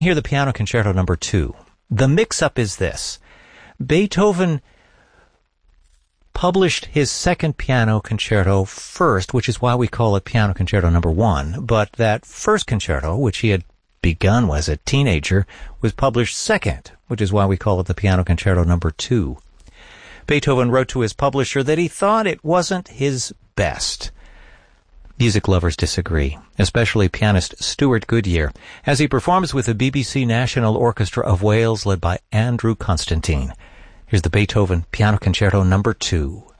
Hear the Piano Concerto Number 2. The mix-up is this. Beethoven published his second piano concerto first, which is why we call it Piano Concerto Number 1, but that first concerto, which he had begun as a teenager, was published second, which is why we call it the Piano Concerto Number 2. Beethoven wrote to his publisher that he thought it wasn't his best. Music lovers disagree, especially pianist Stuart Goodyear, as he performs with the BBC National Orchestra of Wales led by Andrew Constantine. Here's the Beethoven Piano Concerto Number 2.